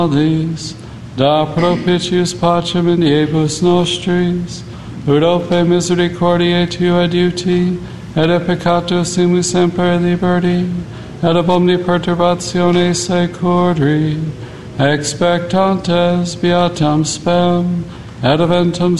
nobis, da propitius pacem in diebus nostris, ut ope misericordiae Tua adiuti, et a peccatus simus semper liberti, et ab omni perturbatione securri, expectantes beatam spem, et eventum